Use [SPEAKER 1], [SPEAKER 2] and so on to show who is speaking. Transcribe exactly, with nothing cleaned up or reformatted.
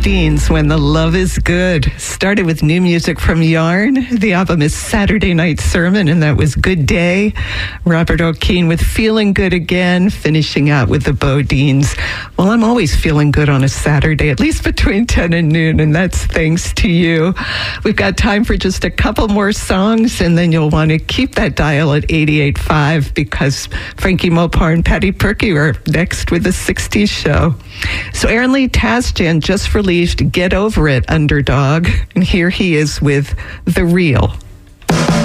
[SPEAKER 1] Deans, When the Love is Good. Started with new music from Yarn. The album is Saturday Night Sermon, and that was Good Day. Robert O'Keefe with Feeling Good Again, finishing out with the Bodines. Well, I'm always feeling good on a Saturday, at least between ten and noon, and that's thanks to you. We've got time for just a couple more songs, and then you'll want to keep that dial at eighty-eight point five because Frankie Mopar and Patty Perky are next with the sixties show. So Aaron Lee Tasjan just released Get Over It, Underdog, and here he is with The Real.